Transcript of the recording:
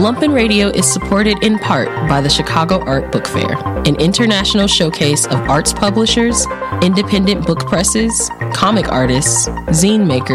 Lumpen Radio is supported in part by the Chicago Art Book Fair, an international showcase of arts publishers, independent book presses, comic artists, zine makers,